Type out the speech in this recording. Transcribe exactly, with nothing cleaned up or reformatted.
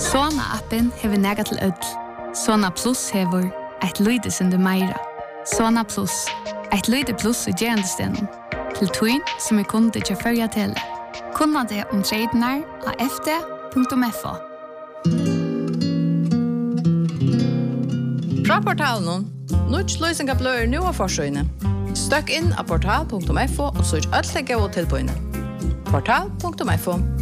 Sona-appen hever nega til ødel. Sona Plus hever eit lyde sinde meira. Sona Plus, eit lyde plus i gerandestenen. Til tøyn som er kunde til førja tele. Kunna det om tradenar av f d punktum f o. Fra portalen, Nuts løysinga blør nu av forsøyne. Støkk inn av portal punktum f o og søk alt det gå til på inne. portal punktum f o